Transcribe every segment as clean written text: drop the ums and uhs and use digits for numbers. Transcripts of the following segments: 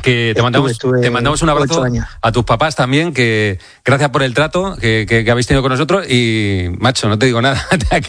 que te mandamos un abrazo a tus papás también, que gracias por el trato que habéis tenido con nosotros. Y, macho, no te digo nada,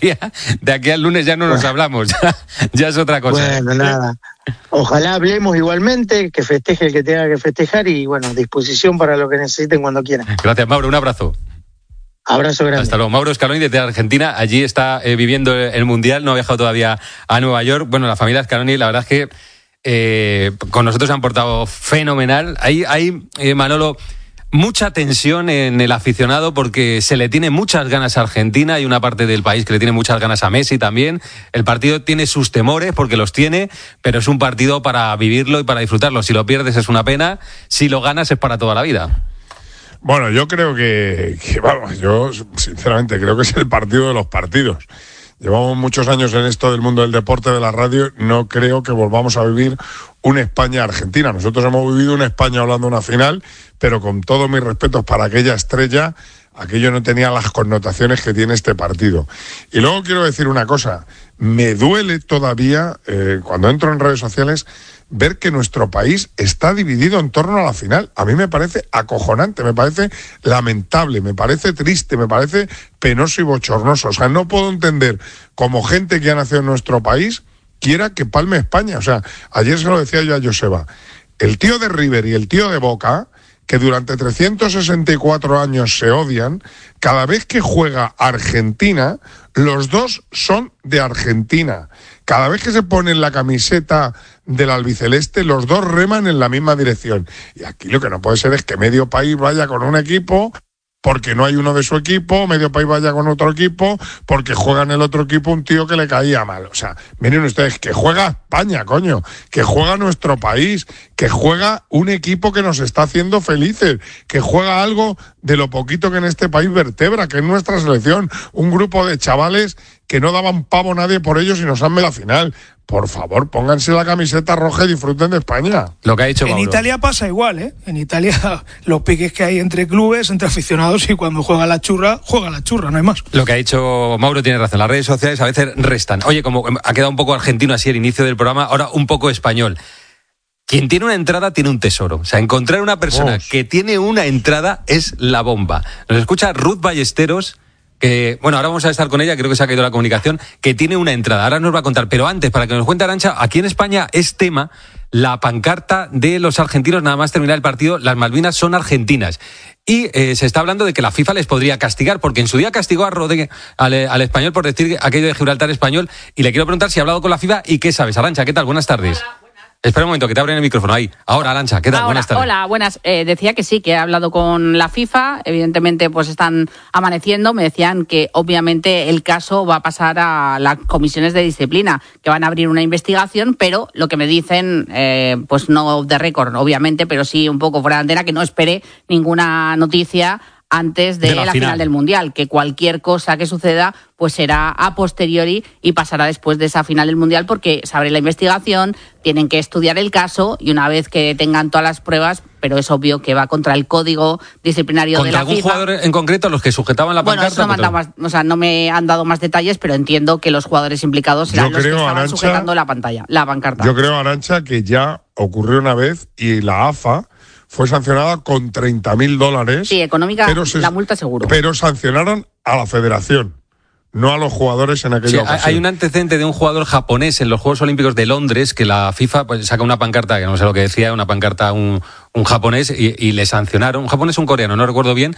de aquí al lunes ya no nos hablamos, ya es otra cosa. Bueno, nada. Ojalá hablemos igualmente, que festeje el que tenga que festejar y, bueno, a disposición para lo que necesiten cuando quieran. Gracias, Mauro, un abrazo. Abrazo grande. Hasta luego. Mauro Scaloni desde Argentina, allí está viviendo el Mundial, no ha viajado todavía a Nueva York. Bueno, la familia Scaloni, la verdad es que con nosotros se han portado fenomenal. Hay Manolo, mucha tensión en el aficionado porque se le tiene muchas ganas a Argentina. Hay una parte del país que le tiene muchas ganas a Messi también. El partido tiene sus temores porque los tiene, pero es un partido para vivirlo y para disfrutarlo. Si lo pierdes es una pena, si lo ganas es para toda la vida. Bueno, yo creo que vamos, yo sinceramente creo que es el partido de los partidos. Llevamos muchos años en esto del mundo del deporte, de la radio, no creo que volvamos a vivir una España-Argentina. Nosotros hemos vivido una España hablando de una final, pero con todos mis respetos para aquella estrella, aquello no tenía las connotaciones que tiene este partido. Y luego quiero decir una cosa, me duele todavía, cuando entro en redes sociales, ver que nuestro país está dividido en torno a la final. A mí me parece acojonante, me parece lamentable, me parece triste, me parece penoso y bochornoso. O sea, no puedo entender cómo gente que ha nacido en nuestro país quiera que palme España. O sea, ayer se lo decía yo a Joseba, el tío de River y el tío de Boca, que durante 364 años se odian, cada vez que juega Argentina, los dos son de Argentina. Cada vez que se ponen la camiseta del albiceleste, los dos reman en la misma dirección. Y aquí lo que no puede ser es que medio país vaya con un equipo porque no hay uno de su equipo, medio país vaya con otro equipo porque juega en el otro equipo un tío que le caía mal. O sea, miren ustedes, que juega España, coño, que juega nuestro país, que juega un equipo que nos está haciendo felices, que juega algo de lo poquito que en este país vertebra, que es nuestra selección, un grupo de chavales que no daban pavo a nadie por ellos y nos han metido a la final. Por favor, pónganse la camiseta roja y disfruten de España. Lo que ha dicho Mauro. En Italia pasa igual, ¿eh? En Italia los piques que hay entre clubes, entre aficionados, y cuando juega la churra, no hay más. Lo que ha dicho Mauro tiene razón. Las redes sociales a veces restan. Oye, como ha quedado un poco argentino así el inicio del programa, ahora un poco español. Quien tiene una entrada tiene un tesoro. O sea, encontrar una persona que tiene una entrada es la bomba. Nos escucha Ruth Ballesteros, que, bueno, ahora vamos a estar con ella, creo que se ha caído la comunicación, que tiene una entrada. Ahora nos va a contar, pero antes, para que nos cuente Arantxa, aquí en España es tema la pancarta de los argentinos, nada más terminar el partido, las Malvinas son argentinas. Y se está hablando de que la FIFA les podría castigar, porque en su día castigó a Rodríguez, al español, por decir aquello de Gibraltar español, y le quiero preguntar si ha hablado con la FIFA y qué sabes. Arantxa, ¿qué tal? Buenas tardes. Hola. Espera un momento, que te abren el micrófono ahí. Ahora, Arantxa, ¿qué tal? Buenas tardes. Hola, buenas. Decía que sí, que he hablado con la FIFA. Evidentemente, pues están amaneciendo. Me decían que, obviamente, el caso va a pasar a las comisiones de disciplina, que van a abrir una investigación, pero lo que me dicen, pues no de récord, obviamente, pero sí un poco fuera de antena, que no espere ninguna noticia antes de la final del Mundial, que cualquier cosa que suceda pues será a posteriori y pasará después de esa final del Mundial, porque se abre la investigación, tienen que estudiar el caso y una vez que tengan todas las pruebas, pero es obvio que va contra el código disciplinario de la FIFA. ¿Contra algún jugador en concreto, los que sujetaban la pancarta? Bueno, no me han dado más detalles, pero entiendo que los jugadores implicados serán los que estaban sujetando la pancarta. Yo creo, Arantxa, que ya ocurrió una vez y la AFA fue sancionada con $30,000. Sí, económica, la multa seguro. Pero sancionaron a la federación, no a los jugadores en aquella ocasión. Hay un antecedente de un jugador japonés en los Juegos Olímpicos de Londres, que la FIFA pues, saca una pancarta, que no sé lo que decía, una pancarta un japonés, y le sancionaron, un japonés o un coreano, no recuerdo bien,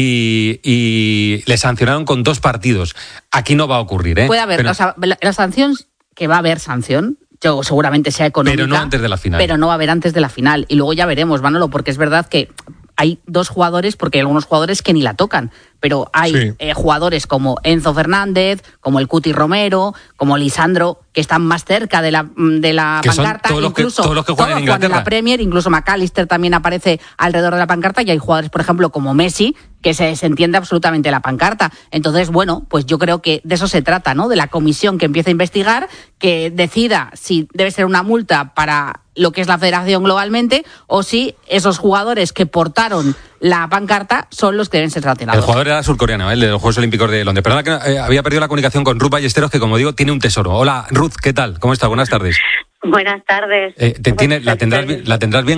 y le sancionaron con 2 partidos. Aquí no va a ocurrir, ¿eh? Puede haber, pero, o sea, la sanción, que va a haber sanción, yo seguramente sea económica, pero no antes de la final. Pero no va a haber antes de la final. Y luego ya veremos, Manolo, porque es verdad que hay 2 jugadores, porque hay algunos jugadores que ni la tocan, pero hay jugadores como Enzo Fernández, como el Cuti Romero, como Lisandro, que están más cerca de la pancarta, incluso todos los que juegan en Inglaterra, en la Premier, incluso McAllister también aparece alrededor de la pancarta, y hay jugadores, por ejemplo, como Messi, que se entiende absolutamente la pancarta. Entonces, bueno, pues yo creo que de eso se trata, ¿no? De la comisión que empieza a investigar, que decida si debe ser una multa para lo que es la federación globalmente, o si esos jugadores que portaron la pancarta son los que deben ser sancionados. El jugador era surcoreano, el de los Juegos Olímpicos de Londres. Perdona que había perdido la comunicación con Ruth Ballesteros, que como digo, tiene un tesoro. Hola, Ruth, ¿qué tal? ¿Cómo estás? Buenas tardes. Buenas tardes. ¿La tendrás bien?